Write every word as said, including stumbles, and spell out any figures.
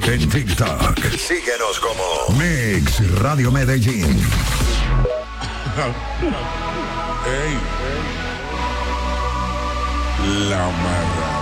En TikTok. Síguenos como Mix Radio Medellín. Ey. La Marra.